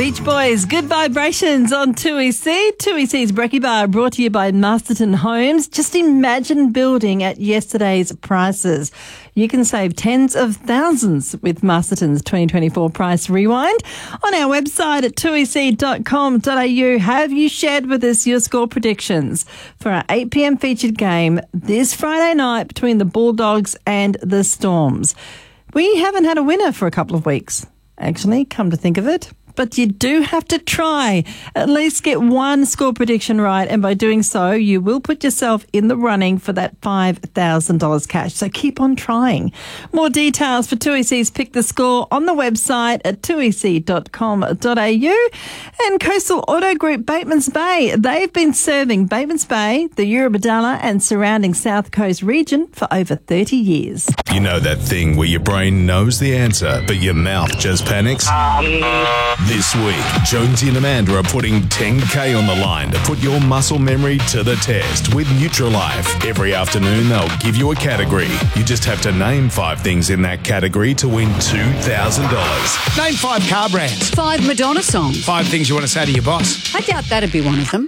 Beach Boys, Good Vibrations on 2EC. 2EC's Brekkie Bar brought to you by Masterton Homes. Just imagine building at yesterday's prices. You can save tens of thousands with Masterton's 2024 Price Rewind. On our website at 2ec.com.au, have you shared with us your score predictions for our 8 p.m. featured game this Friday night between the Bulldogs and the Storms? We haven't had a winner for a couple of weeks, actually, come to think of it. But you do have to try. At least get one score prediction right. And by doing so, you will put yourself in the running for that $5,000 cash. So keep on trying. More details for 2EC's Pick the Score on the website at 2ec.com.au. And Coastal Auto Group Batemans Bay. They've been serving Batemans Bay, the Eurobodalla and surrounding South Coast region for over 30 years. You know that thing where your brain knows the answer, but your mouth just panics? This week, Jonesy and Amanda are putting $10K on the line to put your muscle memory to the test with Nutrilife. Every afternoon, they'll give you a category. You just have to name 5 things in that category to win $2,000. Name 5 car brands. 5 Madonna songs. 5 things you want to say to your boss. I doubt that'd be one of them.